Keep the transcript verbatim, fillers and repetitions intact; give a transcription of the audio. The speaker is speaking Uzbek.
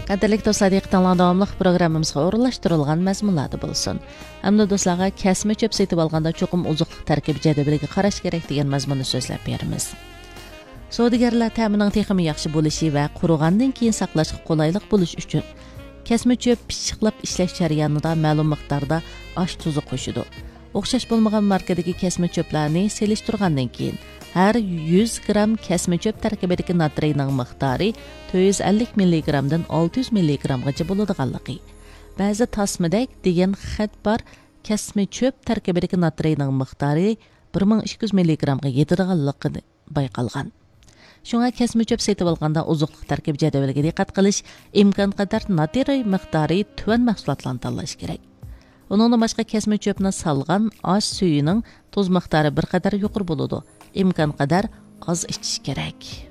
Qadirlik do'stlar, diqqətinizə davamlıq proqramımızga o'rinlashtirilgan mazmunlarda bo'lsin. Hamda do'stlarga kasma cho'p setib olganda cho'qim ozuqlik tarkibi jadvaliga qarash kerak degan mazmunni so'zlab beramiz. Savdogarlar ta'mining texmi yaxshi bo'lishi va qurigandan keyin saqlashga qulaylik bo'lish uchun kasma cho'p pishiqlab ishlash jarayonida ma'lum miqdorda osh tuzi qo'shidi. O'xshash bo'lmagan markadagi kasma cho'plarni selishtirgandan keyin har yuz gramm kasma cho'p tarkibidagi natriyning miqdori to'rt yuz ellik milligrammdan olti yuz milligrammgacha bo'ladiganligi. Ba'zi tasmadak degan xat bor, kasma cho'p tarkibidagi natriyning miqdori bir ming ikki yuz milligrammga yetadiganligi bayqalgan. Shunga kasma cho'p setib olganda ozuqlik tarkibi jadvaliga diqqat qilish, imkon qadar natriy miqdori tuvan mahsulotlarni tanlash kerak. Uningdan boshqa kasma cho'pni salgan osh suyining tuz miqdori bir qadar yuqori bo'ladi. İmkan qadar az ichish kerak.